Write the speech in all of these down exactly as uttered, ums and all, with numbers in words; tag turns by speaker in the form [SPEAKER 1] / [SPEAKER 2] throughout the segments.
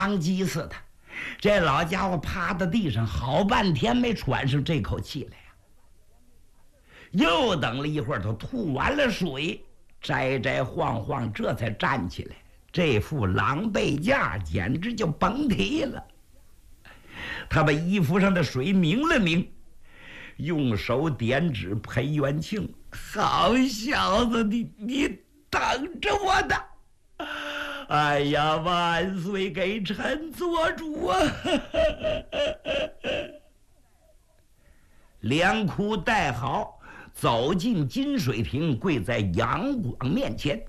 [SPEAKER 1] 当急死他，这老家伙趴在地上好半天没喘上这口气来呀。又等了一会儿，他吐完了水，摘摘晃晃，这才站起来。这副狼狈架简直就甭提了。他把衣服上的水抿了抿，用手点指裴元庆：“好小子，你你等着我的！哎呀，万岁给臣做主啊！”连哭带嚎走进金水亭，跪在杨广面前。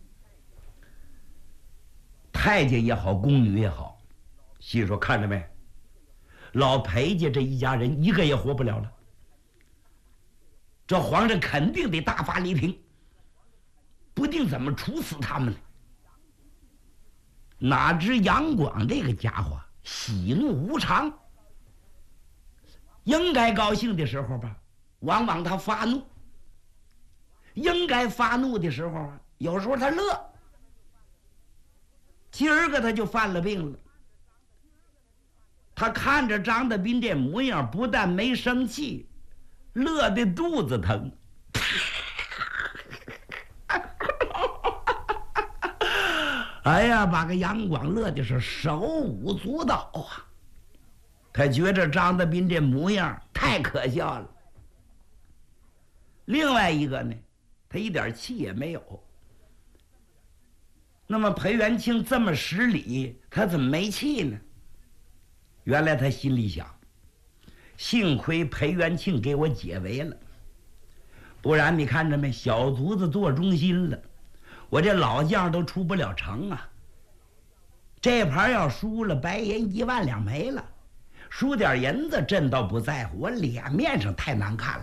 [SPEAKER 1] 太监也好，宫女也好，细说看着没，老裴家这一家人一个也活不了了。这皇上肯定得大发雷霆，不定怎么处死他们呢。哪知杨广这个家伙喜怒无常，应该高兴的时候吧，往往他发怒；应该发怒的时候啊，有时候他乐。今儿个他就犯了病了。他看着张德斌这模样，不但没生气，乐得肚子疼。哎呀，把个杨广乐的是手舞足蹈啊！他觉着张德斌这模样太可笑了。另外一个呢，他一点气也没有。那么裴元庆这么失礼，他怎么没气呢？原来他心里想，幸亏裴元庆给我解围了，不然你看着没，小卒子做中心了，我这老将都出不了城啊。这盘要输了，白银一万两没了，输点银子朕倒不在乎，我脸面上太难看了。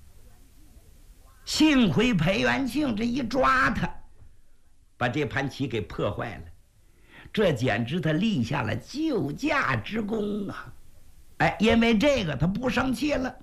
[SPEAKER 1] 幸亏裴元庆这一抓他，把这盘棋给破坏了，这简直他立下了救驾之功啊！哎，因为这个他不生气了，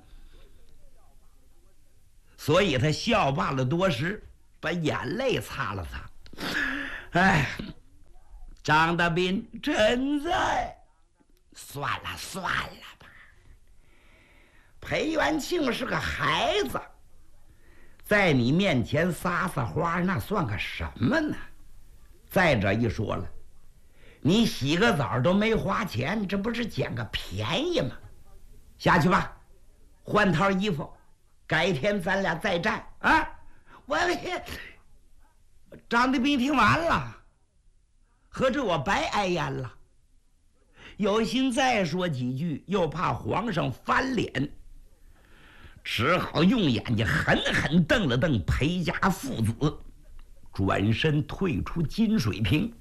[SPEAKER 1] 所以他笑罢了多时，把眼泪擦了擦。哎，张大斌真在，算了算了吧。裴元庆是个孩子，在你面前撒撒花，那算个什么呢？再者一说了，你洗个澡都没花钱，这不是捡个便宜吗？下去吧，换套衣服，改天咱俩再战啊！我张德斌听完了，合着我白挨烟了。有心再说几句，又怕皇上翻脸，只好用眼睛狠狠瞪了瞪裴家父子，转身退出金水亭。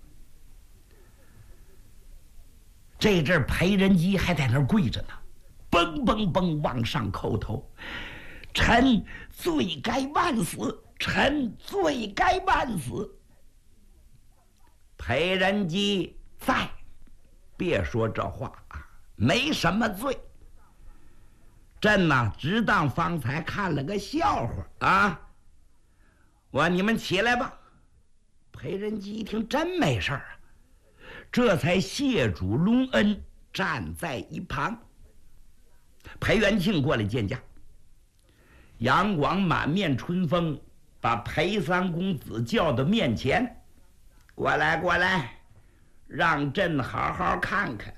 [SPEAKER 1] 这阵裴仁基还在那儿跪着呢，蹦蹦蹦往上叩头：“臣罪该万死，臣罪该万死。”裴仁基在，别说这话啊，没什么罪。朕呐，只当方才看了个笑话啊！我你们起来吧。裴仁基一听真没事啊，这才谢主隆恩，站在一旁。裴元庆过来见驾，杨广满面春风，把裴三公子叫到面前：“过来过来，让朕好好看看。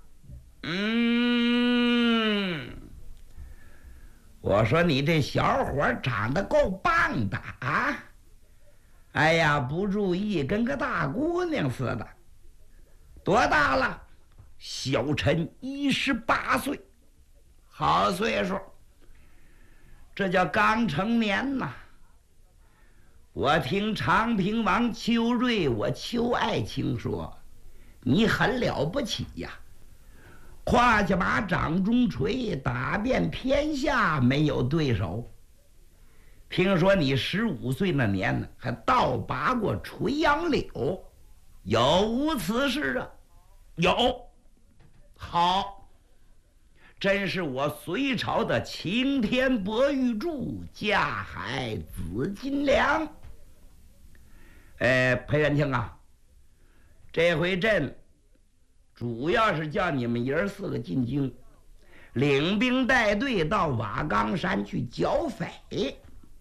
[SPEAKER 1] 嗯，我说你这小伙长得够棒的啊！哎呀，不注意跟个大姑娘似的。多大了？小臣一十八岁，好岁数，这叫刚成年呐。我听长平王邱瑞，我邱爱卿说，你很了不起呀，胯下马掌中锤，打遍天下没有对手。听说你十五岁那年呢，还倒拔过垂杨柳，有无此事啊？有。好，真是我隋朝的擎天博玉柱，架海紫金梁。哎，裴元庆啊，这回朕主要是叫你们爷儿四个进京，领兵带队到瓦岗山去剿匪。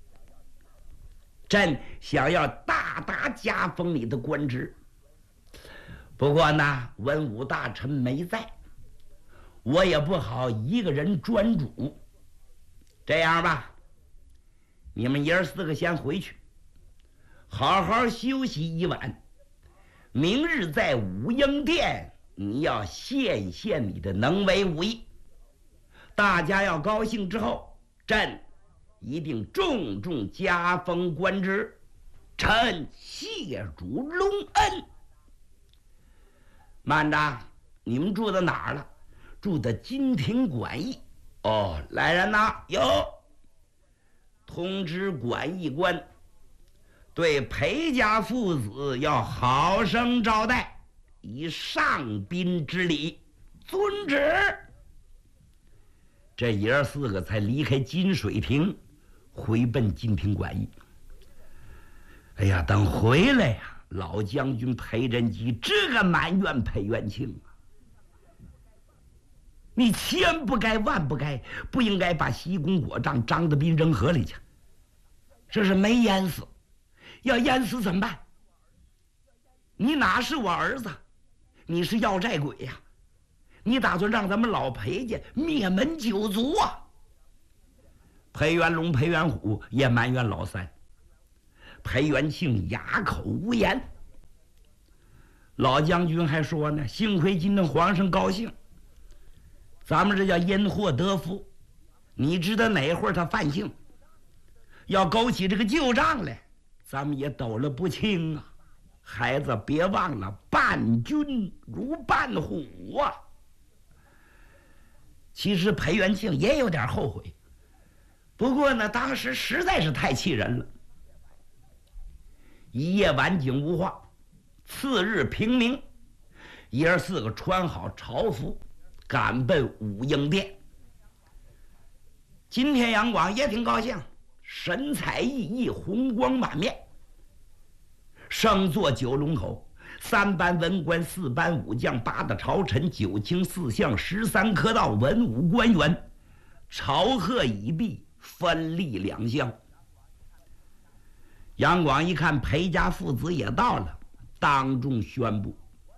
[SPEAKER 1] 朕想要大大加封你的官职，不过呢，文武大臣没在，我也不好一个人专主。这样吧，你们爷儿四个先回去，好好休息一晚。明日在武英殿，你要献献你的能为武艺。大家要高兴之后，朕一定重重加封官职，臣谢主隆恩。慢着，你们住在哪儿了？住在金庭馆驿。哦，来人呐，有通知馆驿官，对裴家父子要好生招待，以上宾之礼。遵旨。这爷儿四个才离开金水亭，回奔金庭馆驿。哎呀，等回来呀，老将军裴仁基这个埋怨裴元庆啊，你千不该万不该，不应该把西宫果仗张德斌扔河里去，这是没淹死，要淹死怎么办？你哪是我儿子，你是要债鬼呀、啊！你打算让咱们老裴家灭门九族啊？裴元龙、裴元虎也埋怨老三，裴元庆哑口无言。老将军还说呢，幸亏今天皇上高兴，咱们这叫因祸得福。你知道哪会儿他犯性，要勾起这个旧账来，咱们也抖了不轻啊。孩子别忘了，伴君如伴虎啊。其实裴元庆也有点后悔，不过呢，当时实在是太气人了。一夜晚景无话，次日平明，爷儿四个穿好朝服，赶奔武英殿。今天杨广也挺高兴，神采奕奕，红光满面。升座九龙口，三班文官，四班武将，八大朝臣，九卿四相，十三科道，文武官员，朝贺已毕，分立两厢。杨广一看裴家父子也到了，当众宣布：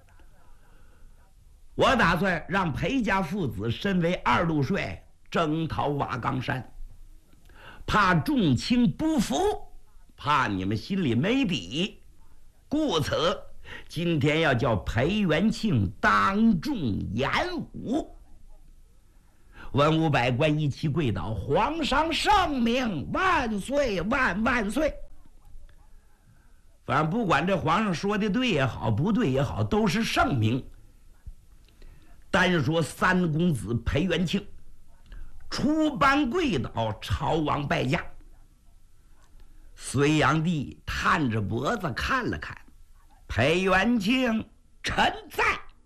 [SPEAKER 1] 我打算让裴家父子身为二路帅，征讨瓦岗山。怕众卿不服，怕你们心里没底，故此今天要叫裴元庆当众演武。文武百官一齐跪倒，皇上圣明，万岁万万岁！反正不管这皇上说的对也好，不对也好，都是圣明。单说三公子裴元庆出班跪倒，朝王拜驾。隋炀帝探着脖子看了看，裴元庆，臣在。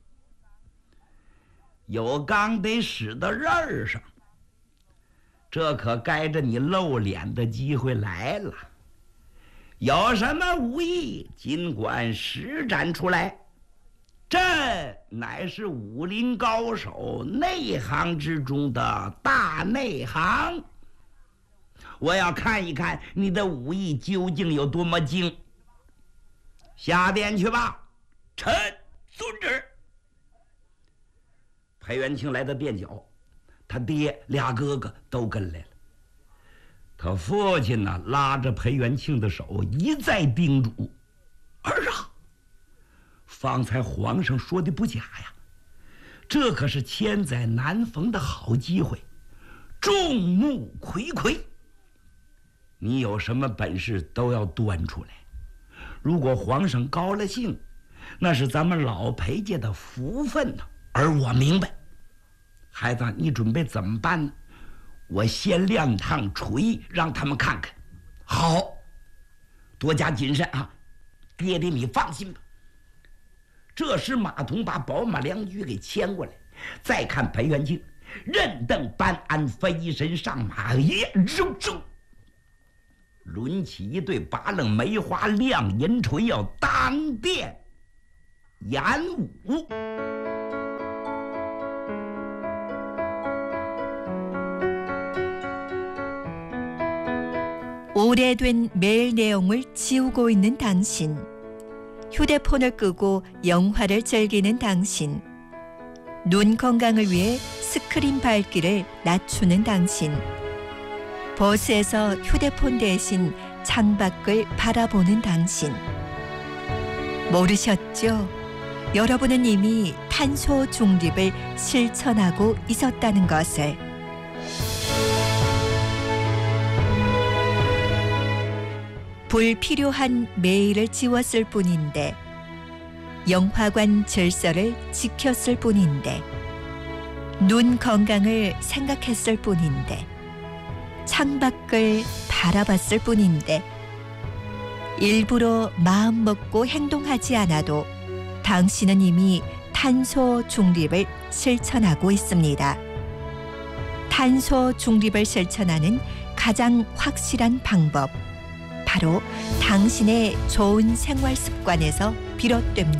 [SPEAKER 1] 有刚得使到刃儿上，这可该着你露脸的机会来了。有什么武艺，尽管施展出来。朕乃是武林高手，内行之中的大内行。我要看一看你的武艺究竟有多么精。下殿去吧，臣遵旨。裴元庆来到殿角，他爹俩哥哥都跟来了。他父亲呢，拉着裴元庆的手，一再叮嘱：儿啊，方才皇上说的不假呀，这可是千载难逢的好机会，众目睽睽，你有什么本事都要端出来。如果皇上高了兴，那是咱们老裴家的福分呢。而我明白，孩子，你准备怎么办呢？我先亮趟锤，让他们看看。好，多加谨慎啊！爹爹，你放心吧。这时马童把宝马良驹给牵过来，再看裴元庆，任登班鞍，飞身上马，耶，扔扔，抡起一对八棱梅花亮银锤，要当殿演武。
[SPEAKER 2] 오래된 메일 내용을 지우고 있는 당신. 휴대폰을 끄고 영화를 즐기는 당신. 눈 건강을 위해 스크린 밝기를 낮추는 당신. 버스에서 휴대폰 대신 창밖을 바라보는 당신. 모르셨죠? 여러분은 이미 탄소 중립을 실천하고 있었다는 것을. 불필요한 메일을 지웠을 뿐인데, 영화관 질서를 지켰을 뿐인데, 눈 건강을 생각했을 뿐인데, 창밖을 바라봤을 뿐인데, 일부러 마음 먹고 행동하지 않아도 당신은 이미 탄소 중립을 실천하고 있습니다. 탄소 중립을 실천하는 가장 확실한 방법, 바로 당신의 좋은 생활 습관에서 비롯됩니다.